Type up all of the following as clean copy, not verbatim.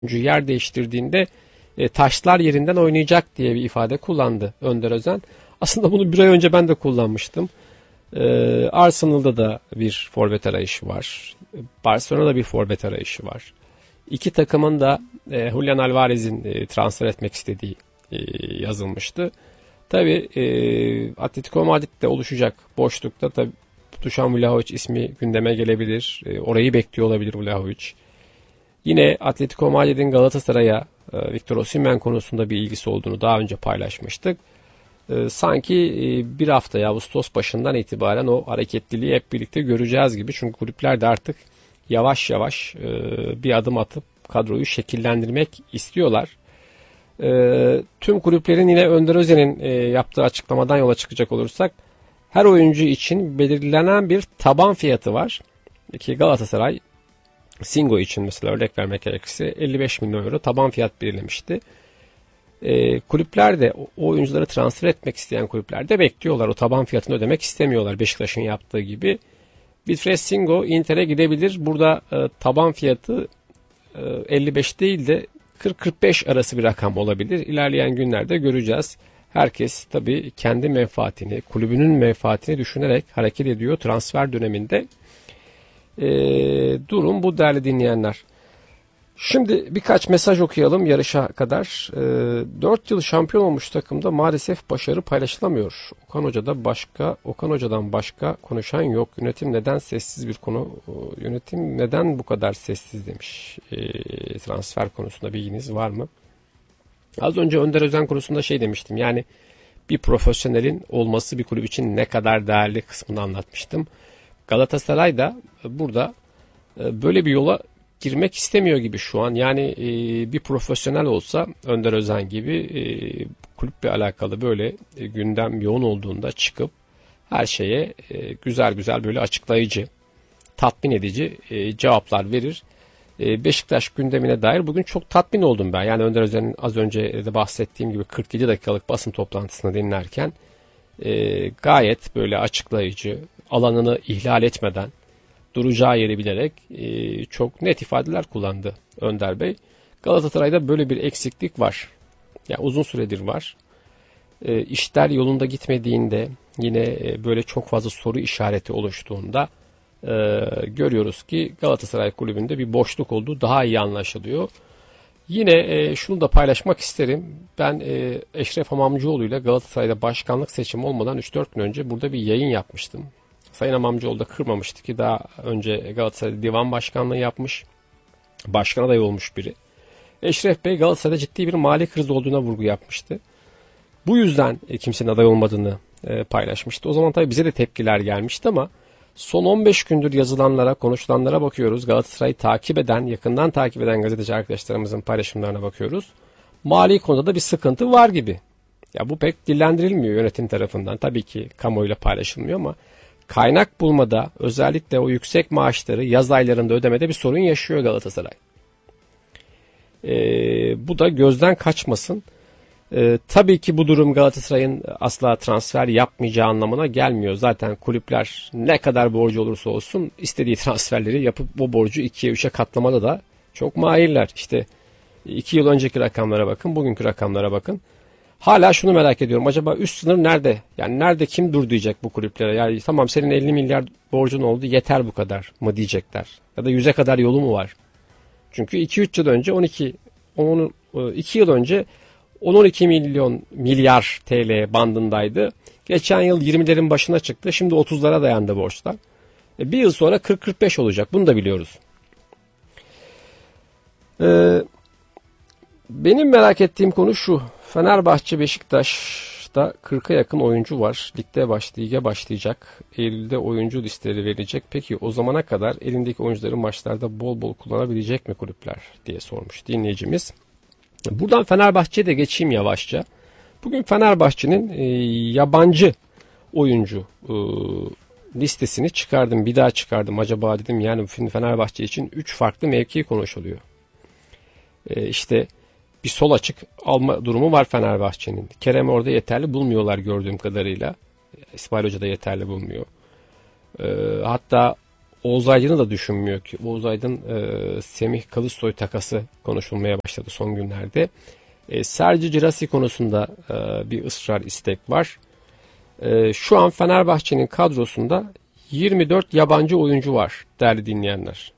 yer değiştirdiğinde taşlar yerinden oynayacak diye bir ifade kullandı Önder Özen. Aslında bunu bir ay önce ben de kullanmıştım. Arsenal'da da bir forvet arayışı var. Barcelona'da bir forvet arayışı var. İki takımın da Julian Alvarez'in transfer etmek istediği yazılmıştı. Tabii Atletico Madrid'de oluşacak boşlukta tabii Dušan Vlahović ismi gündeme gelebilir. Orayı bekliyor olabilir Vlahović. Yine Atletico Madrid'in Galatasaray'a Victor Osimhen konusunda bir ilgisi olduğunu daha önce paylaşmıştık. Sanki bir haftaya Ağustos başından itibaren o hareketliliği hep birlikte göreceğiz gibi. Çünkü kulüpler de artık yavaş yavaş bir adım atıp kadroyu şekillendirmek istiyorlar. Tüm kulüplerin yine Önder Özen'in yaptığı açıklamadan yola çıkacak olursak her oyuncu için belirlenen bir taban fiyatı var. Ki Galatasaray Singo için mesela örnek vermek gerekirse 55 milyon euro taban fiyat belirlemişti. Kulüpler de o oyuncuları transfer etmek isteyen kulüpler de bekliyorlar. O taban fiyatını ödemek istemiyorlar Beşiktaş'ın yaptığı gibi. Wilfried Singo Inter'e gidebilir. Burada taban fiyatı 55 değil de 40-45 arası bir rakam olabilir. İlerleyen günlerde göreceğiz. Herkes tabii kendi menfaatini, kulübünün menfaatini düşünerek hareket ediyor transfer döneminde. Durum bu değerli dinleyenler. Şimdi birkaç mesaj okuyalım yarışa kadar. 4 yıl şampiyon olmuş takımda maalesef başarı paylaşılamıyor. Okan Hoca'dan başka konuşan yok. Yönetim neden sessiz bir konu? Yönetim neden bu kadar sessiz demiş. Transfer konusunda bilginiz var mı? Az önce Önder Özen konusunda demiştim. Yani bir profesyonelin olması bir kulüp için ne kadar değerli kısmını anlatmıştım. Galatasaray da burada böyle bir yola girmek istemiyor gibi şu an. Yani bir profesyonel olsa Önder Özen gibi kulüple alakalı böyle gündem yoğun olduğunda çıkıp her şeye güzel güzel böyle açıklayıcı, tatmin edici cevaplar verir. Beşiktaş gündemine dair bugün çok tatmin oldum ben. Yani Önder Özen'in az önce de bahsettiğim gibi 47 dakikalık basın toplantısını dinlerken gayet böyle açıklayıcı, alanını ihlal etmeden, duracağı yeri bilerek çok net ifadeler kullandı Önder Bey. Galatasaray'da böyle bir eksiklik var. Yani uzun süredir var. İşler yolunda gitmediğinde yine böyle çok fazla soru işareti oluştuğunda görüyoruz ki Galatasaray kulübünde bir boşluk olduğu daha iyi anlaşılıyor. Yine şunu da paylaşmak isterim. Ben Eşref Hamamcıoğlu ile Galatasaray'da başkanlık seçimi olmadan 3-4 gün önce burada bir yayın yapmıştım. Sayın Hamamcıoğlu da kırmamıştı ki daha önce Galatasaray'da divan başkanlığı yapmış. Başkan adayı olmuş biri. Eşref Bey Galatasaray'da ciddi bir mali kriz olduğuna vurgu yapmıştı. Bu yüzden kimsenin aday olmadığını paylaşmıştı. O zaman tabii bize de tepkiler gelmişti ama son 15 gündür yazılanlara, konuşulanlara bakıyoruz. Galatasaray'ı yakından takip eden gazeteci arkadaşlarımızın paylaşımlarına bakıyoruz. Mali konuda da bir sıkıntı var gibi. Ya bu pek dillendirilmiyor yönetim tarafından. Tabii ki kamuoyuyla paylaşılmıyor ama kaynak bulmada özellikle o yüksek maaşları yaz aylarında ödemede bir sorun yaşıyor Galatasaray. Bu da gözden kaçmasın. Tabii ki bu durum Galatasaray'ın asla transfer yapmayacağı anlamına gelmiyor. Zaten kulüpler ne kadar borcu olursa olsun istediği transferleri yapıp bu borcu 2'ye 3'e katlamada da çok mahirler. İşte 2 yıl önceki rakamlara bakın, bugünkü rakamlara bakın. Hala şunu merak ediyorum. Acaba üst sınır nerede? Yani nerede kim dur diyecek bu kulüplere? Yani tamam senin 50 milyar borcun oldu yeter bu kadar mı diyecekler? Ya da 100'e kadar yolu mu var? Çünkü 2-3 yıl önce 2 yıl önce 10-12 milyar TL bandındaydı. Geçen yıl 20'lerin başına çıktı. Şimdi 30'lara dayandı borçlar. Bir yıl sonra 40-45 olacak. Bunu da biliyoruz. Benim merak ettiğim konu şu. Fenerbahçe Beşiktaş'ta 40'a yakın oyuncu var. Lige başlayacak. Eylül'de oyuncu listeleri verilecek. Peki o zamana kadar elindeki oyuncuları maçlarda bol bol kullanabilecek mi kulüpler diye sormuş dinleyicimiz. Buradan Fenerbahçe'ye de geçeyim yavaşça. Bugün Fenerbahçe'nin yabancı oyuncu listesini çıkardım. Bir daha çıkardım. Acaba dedim yani Fenerbahçe için 3 farklı mevki konuşuluyor. İşte bir sol açık alma durumu var Fenerbahçe'nin. Kerem orada yeterli bulmuyorlar gördüğüm kadarıyla. İsmail Hoca da yeterli bulmuyor. Hatta Oğuz Aydın'ı da düşünmüyor ki. Oğuz Aydın Semih Kılıçsoy takası konuşulmaya başladı son günlerde. Sergio Girassi konusunda bir ısrar, istek var. Şu an Fenerbahçe'nin kadrosunda 24 yabancı oyuncu var değerli dinleyenler.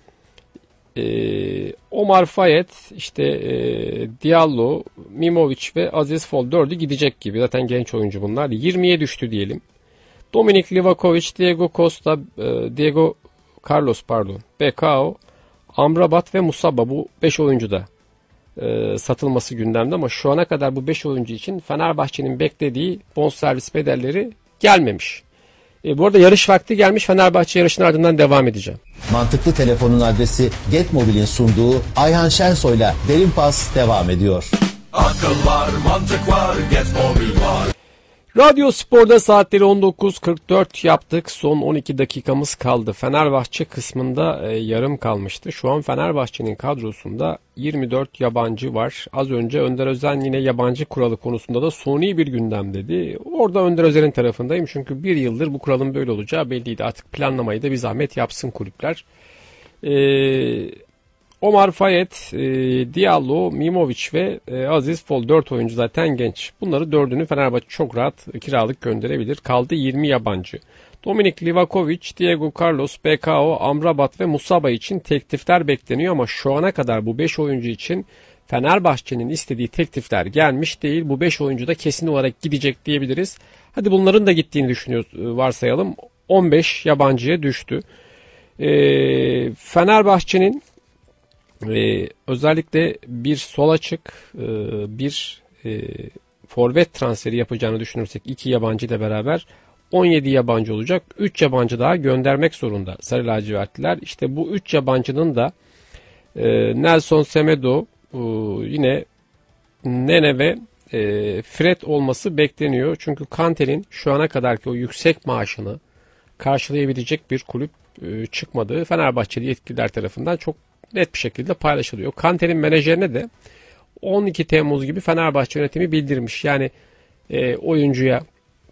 Omar Fayet, işte Diallo, Mimovic ve Aziz Fol 4'ü gidecek gibi. Zaten genç oyuncu bunlar. 20'ye düştü diyelim. Dominik Livakovic, Diego Costa, Diego Carlos Becao, Amrabat ve Musaba, bu 5 oyuncu da satılması gündemde ama şu ana kadar bu 5 oyuncu için Fenerbahçe'nin beklediği bonservis bedelleri gelmemiş. Bu arada yarış vakti gelmiş. Fenerbahçe yarışın ardından devam edeceğim. Mantıklı Telefon'un adresi Getmobil'in sunduğu Ayhan Şensoy'la Derin Pas devam ediyor. Akıl var, mantık var, Getmobil var. Radyo Spor'da saatleri 19.44 yaptık. Son 12 dakikamız kaldı. Fenerbahçe kısmında yarım kalmıştı. Şu an Fenerbahçe'nin kadrosunda 24 yabancı var. Az önce Önder Özen yine yabancı kuralı konusunda da suni bir gündem dedi. Orada Önder Özen'in tarafındayım. Çünkü bir yıldır bu kuralın böyle olacağı belliydi. Artık planlamayı da bir zahmet yapsın kulüpler. Omar Fayet, Diallo, Mimovic ve Aziz Fol 4 oyuncu zaten genç. Bunları 4'ünü Fenerbahçe çok rahat kiralık gönderebilir. Kaldı 20 yabancı. Dominik Livakovic, Diego Carlos, Becao, Amrabat ve Musaba için teklifler bekleniyor ama şu ana kadar bu 5 oyuncu için Fenerbahçe'nin istediği teklifler gelmiş değil. Bu 5 oyuncu da kesin olarak gidecek diyebiliriz. Hadi bunların da gittiğini düşünüyoruz, varsayalım. 15 yabancıya düştü. Fenerbahçe'nin özellikle bir sol açık, bir forvet transferi yapacağını düşünürsek 2 yabancı ile beraber 17 yabancı olacak. 3 yabancı daha göndermek zorunda Sarı lacivertliler. İşte bu 3 yabancının da Nelson Semedo, yine Nene ve Fred olması bekleniyor. Çünkü Kante'nin şu ana kadarki o yüksek maaşını karşılayabilecek bir kulüp çıkmadığı Fenerbahçeli yetkililer tarafından çok net bir şekilde paylaşılıyor. Kante'nin menajerine de 12 Temmuz gibi Fenerbahçe yönetimi bildirmiş. Yani oyuncuya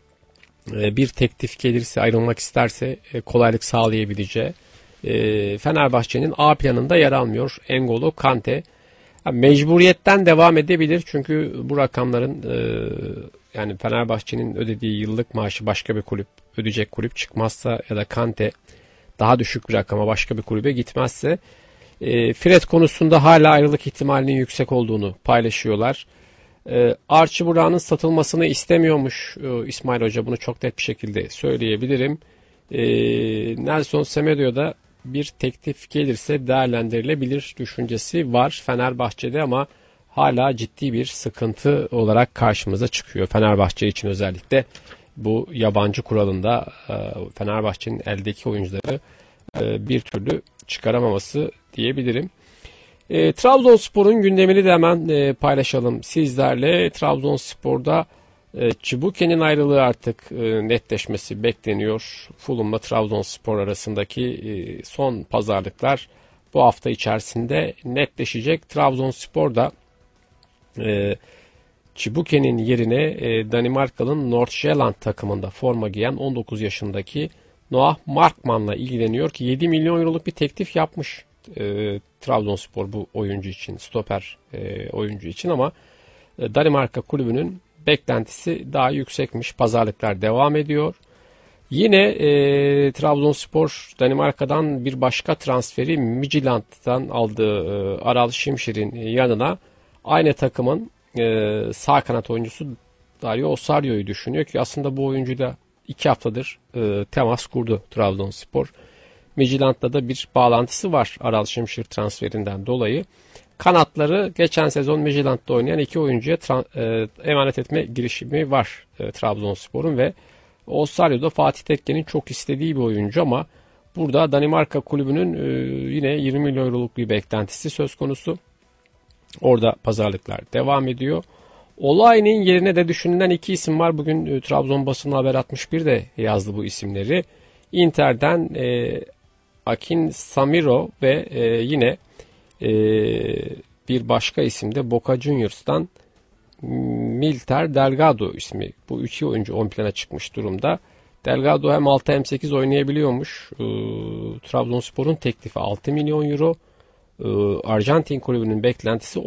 bir teklif gelirse, ayrılmak isterse kolaylık sağlayabileceği. Fenerbahçe'nin A planında yer almıyor N'Golo Kante. Yani mecburiyetten devam edebilir. Çünkü bu rakamların yani Fenerbahçe'nin ödediği yıllık maaşı başka bir kulüp ödeyecek, kulüp çıkmazsa ya da Kante daha düşük bir rakama başka bir kulübe gitmezse, Fred konusunda hala ayrılık ihtimalinin yüksek olduğunu paylaşıyorlar. Archie Burak'ın satılmasını istemiyormuş İsmail Hoca, bunu çok net bir şekilde söyleyebilirim. Nelson Semedo'ya da bir teklif gelirse değerlendirilebilir düşüncesi var Fenerbahçe'de ama hala ciddi bir sıkıntı olarak karşımıza çıkıyor. Fenerbahçe için özellikle bu yabancı kuralında Fenerbahçe'nin eldeki oyuncuları bir türlü çıkaramaması diyebilirim. Trabzonspor'un gündemini de hemen paylaşalım sizlerle. Trabzonspor'da Çibuke'nin ayrılığı artık netleşmesi bekleniyor. Fulham'la Trabzonspor arasındaki son pazarlıklar bu hafta içerisinde netleşecek. Trabzonspor'da Çibuke'nin yerine Danimarkalı Nordsjælland takımında forma giyen 19 yaşındaki Noah Markmann'la ilgileniyor ki 7 milyon euroluk bir teklif yapmış Trabzonspor bu oyuncu için, stoper oyuncu için ama Danimarka kulübünün beklentisi daha yüksekmiş. Pazarlıklar devam ediyor. Yine Trabzonspor Danimarka'dan bir başka transferi Midtjylland'dan aldığı Aral Şimşir'in yanına aynı takımın sağ kanat oyuncusu Dario Osario'yu düşünüyor ki aslında bu oyuncuyla 2 haftadır temas kurdu Trabzonspor. Midtjylland'da da bir bağlantısı var Aral Şimşir transferinden dolayı. Kanatları geçen sezon Midtjylland'da oynayan 2 oyuncuya emanet etme girişimi var Trabzonspor'un ve Osario da Fatih Tekke'nin çok istediği bir oyuncu ama burada Danimarka kulübünün yine 20 milyon euroluk bir beklentisi söz konusu. Orada pazarlıklar devam ediyor. Olay'ın yerine de düşünülen 2 isim var. Bugün Trabzon basını Haber 61 de yazdı bu isimleri. Inter'den Akin Samiro ve yine bir başka isim de Boca Juniors'tan Milter Delgado ismi. Bu 2 oyuncu ön plana çıkmış durumda. Delgado hem 6 hem 8 oynayabiliyormuş. Trabzonspor'un teklifi 6 milyon euro. Arjantin kulübünün beklentisi